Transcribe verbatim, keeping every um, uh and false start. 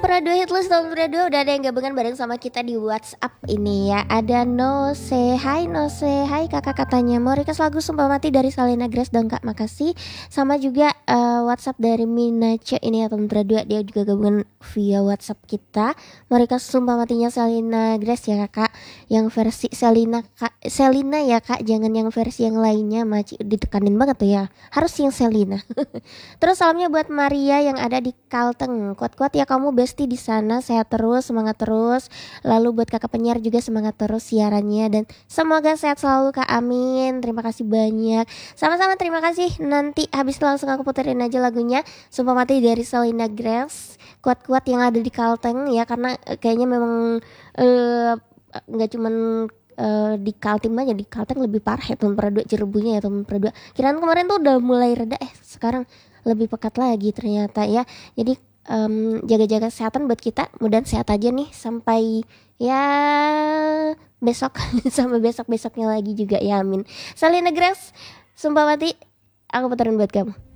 Pera dua Hitlist tahun Pera dua udah ada yang gabungan bareng sama kita di WhatsApp ini ya. Ada No Say Hi, No Say Hi kakak katanya mau request lagu Sumpah Mati dari Selena Grace dong kak, makasih. Sama juga uh, WhatsApp dari Minace ini ya tahun Pera dua, dia juga gabungan via WhatsApp kita. Mau request Sumpah Matinya Selena Grace ya kakak, yang versi Selena kak, Selena ya kak, jangan yang versi yang lainnya, Maci ditekanin banget tuh ya, harus yang Selena. Terus salamnya buat Maria yang ada di Kalteng, kuat-kuat ya kamu Besti di sana, sehat terus, semangat terus. Lalu buat kakak penyiar juga semangat terus siarannya dan semoga sehat selalu kak, amin. Terima kasih banyak. Sama-sama terima kasih. Nanti habis itu langsung aku puterin aja lagunya Sumpah Mati dari Selena Grace. Kuat-kuat yang ada di Kalteng ya, karena kayaknya memang nggak uh, cuman Uh, di Kaltim aja, di Kalteng lebih parah ya tahun Pera dua, Cirebunya ya tahun Pera dua. Kiraan kemarin tuh udah mulai reda, eh sekarang lebih pekat lagi ternyata ya. Jadi um, jaga-jaga kesehatan buat kita, mudahan sehat aja nih sampai ya besok sampai besok-besoknya lagi juga ya, amin. Selena Grace, Sumpah Mati, aku puterin buat kamu.